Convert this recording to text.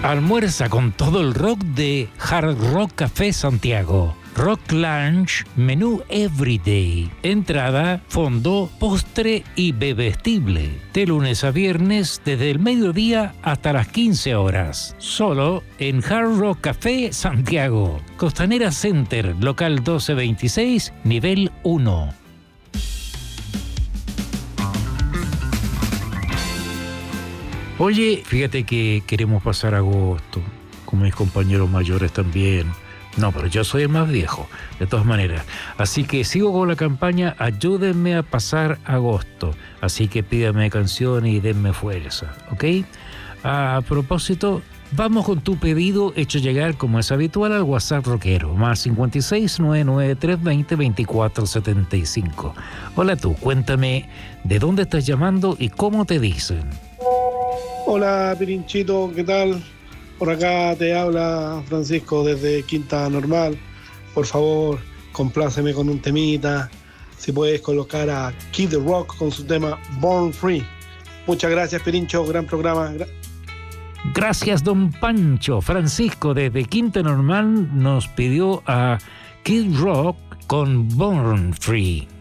Almuerza con todo el rock de Hard Rock Café Santiago. Rock Lunch, menú Everyday. Entrada, fondo, postre y bebestible. De lunes a viernes, desde el mediodía hasta las 15 horas. Solo en Hard Rock Café Santiago. Costanera Center, local 1226, nivel 1. Oye, fíjate que queremos pasar agosto, con mis compañeros mayores también. No, pero yo soy el más viejo, de todas maneras. Así que sigo con la campaña Ayúdenme a pasar agosto. Así que pídame canciones y denme fuerza, ¿ok? A propósito, vamos con tu pedido hecho llegar como es habitual al WhatsApp rockero, más 56 99 320 2475. Hola tú, cuéntame de dónde estás llamando y cómo te dicen. Hola Pirinchito, ¿qué tal? Por acá te habla Francisco desde Quinta Normal. Por favor, compláceme con un temita. Si puedes colocar a Kid Rock con su tema Born Free. Muchas gracias, Pirincho, gran programa. Gracias, don Pancho. Francisco desde Quinta Normal nos pidió a Kid Rock con Born Free.